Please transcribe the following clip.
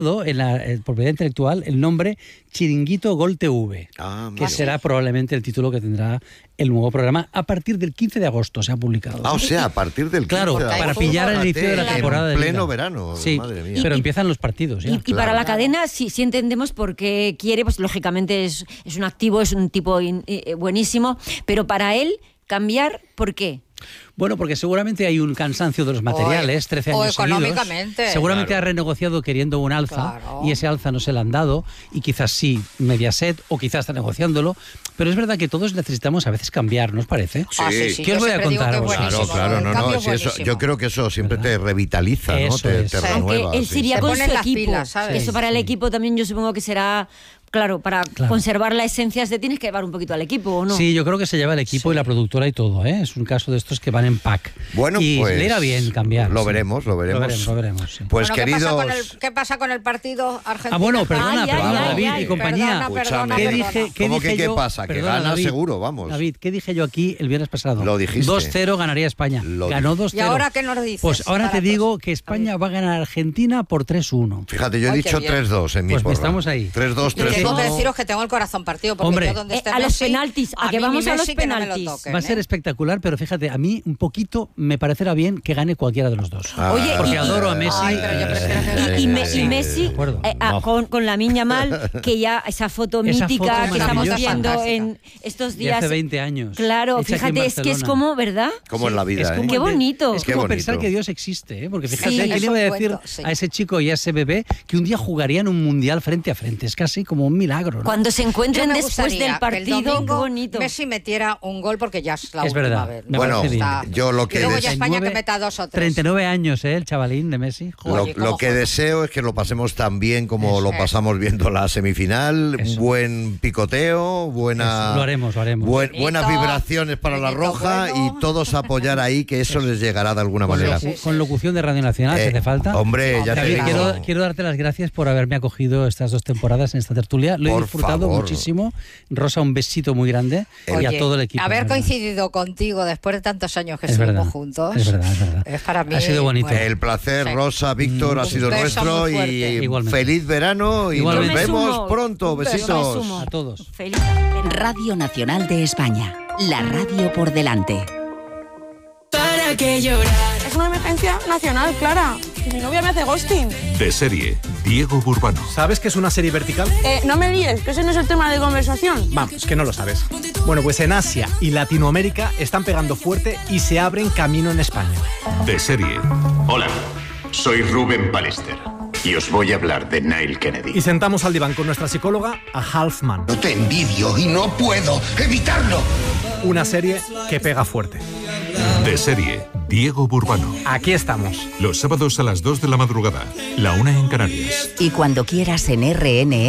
en la propiedad intelectual el nombre Chiringuito Gol TV, que será probablemente el título que tendrá el nuevo programa a partir del 15 de agosto, se ha publicado. O sea, a partir del 15 de agosto. Claro, para pillar el inicio de la temporada. En pleno verano, sí, madre mía. pero empiezan los partidos. Ya. Y para la cadena sí entendemos por qué quiere, pues lógicamente es un activo, es un tipo buenísimo, pero para él cambiar, ¿por qué? Bueno, porque seguramente hay un cansancio de los materiales, 13 años económicamente. Seguidos. Seguramente ha renegociado queriendo un alza, y ese alza no se le han dado, y quizás sí Mediaset, o quizás está negociándolo, pero es verdad que todos necesitamos a veces cambiar, ¿no os parece? Sí. ¿Qué os voy a contar? Claro, yo creo que eso siempre te revitaliza, ¿no? Te renueva. Aunque él sería con su equipo. Pilas, ¿sabes? Eso para el equipo también yo supongo que será... Claro, para conservar la esencia tienes que llevar un poquito al equipo, ¿o no? Sí, yo creo que se lleva el equipo y la productora y todo, ¿eh? Es un caso de estos que van en pack. Bueno, y pues... le irá bien cambiar. Lo veremos. Lo veremos, sí. Pues bueno, queridos... ¿qué pasa con el partido argentino? Bueno, perdona, David y compañía. ¿Qué pasa? Que gana David, seguro, vamos. David, ¿qué dije yo aquí el viernes pasado? Lo dijiste. 2-0 ganaría España. Ganó 2-0. ¿Y ahora qué nos dices? Pues ahora te digo que España va a ganar a Argentina por 3-1. Fíjate, yo he dicho 3-2 en mi porra. Pues estamos ahí. 3-2, 3-1. Tengo que deciros que tengo el corazón partido, porque hombre, yo donde esté a los Messi, penaltis, a que vamos a los penaltis. Va a ser espectacular, pero fíjate, a mí un poquito me parecerá bien que gane cualquiera de los dos. Oye, porque adoro a Messi. Y Messi con Lamine Yamal, que ya esa foto mítica que estamos viendo en estos días. De hace 20 años. Claro, fíjate, es que es como, ¿verdad? Como en la vida, Qué bonito. Es como pensar que Dios existe, porque fíjate, ¿quién le iba a decir a ese chico y a ese bebé que un día jugarían un mundial frente a frente? Es casi como un milagro, ¿no? Cuando se encuentren después del partido, qué bonito. Messi metiera un gol porque ya es la última verdad, vez. Bueno, yo lo que y luego ya España que meta 2 o 3. 39 años, el chavalín de Messi. Lo que deseo es que lo pasemos tan bien como lo pasamos viendo la semifinal. Buen picoteo, buena... Lo haremos. Buenas vibraciones para la roja y todos apoyar ahí, que eso les llegará de alguna manera. Con locución de Radio Nacional, si hace falta. Hombre, ya te digo. Quiero darte las gracias por haberme acogido estas 2 temporadas en esta tertulia. Lo he disfrutado muchísimo. Rosa, un besito muy grande. Y a todo el equipo. Haber coincidido contigo después de tantos años que estuvimos juntos. Es verdad. Es para mí. Ha sido bonito. El placer, Rosa, Víctor, ha sido nuestro. Y feliz verano. Y nos vemos pronto. Besitos. A todos. Feliz. Radio Nacional de España. La radio por delante. ¿Para qué llorar? Es una emergencia nacional, Clara. Mi novia me hace ghosting. De serie, Diego Burbano. ¿Sabes qué es una serie vertical? No me líes, que ese no es el tema de conversación. Vamos, que no lo sabes. Bueno, pues en Asia y Latinoamérica están pegando fuerte y se abren camino en España. De serie. Hola, soy Rubén Pallister y os voy a hablar de Nile Kennedy. Y sentamos al diván con nuestra psicóloga, a Halfman. No te envidio y no puedo evitarlo. Una serie que pega fuerte. De serie, Diego Burbano. Aquí estamos. Los sábados a las 2 de la madrugada, la 1 en Canarias. Y cuando quieras en RN.